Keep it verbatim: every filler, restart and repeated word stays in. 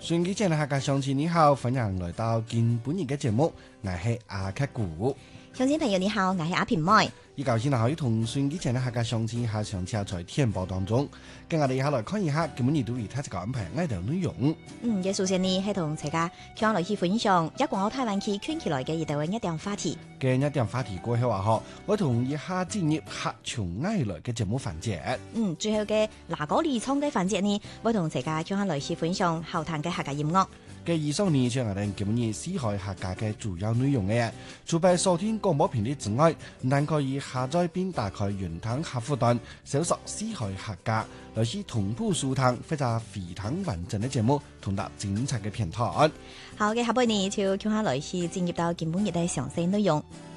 順機前嘅客家鄉親你好，歡迎來到今本日嘅節目，我係阿克古。 鄉親朋友你好，我係阿平妹。 依舊先可以同順機前嘅客家鄉親下上車在天報當中，跟我哋一下來看一下今本日對於他這個安排愛的內容。 嗯，嘅首先呢係同大家向來去分享一廣澳台灣區圈起來嘅一條一點話題。 嘅一點話題過後話嗬，我同一下進入客從愛來嘅節目環節。 嗯，最後嘅嗱嗰二倉嘅環節呢，我同大家向來去分享後談嘅客家音樂。 嘅以上呢就係我哋今日四海客家嘅主要內容嘅。除咗收聽廣播頻率之外，但可以下載並打開雲端客戶端，搜索四海客家，來是同步收聽或者非常完整嘅節目，同埋精彩嘅片段。 好嘅，下半年就向下來去進入到今本日嘅詳細內容。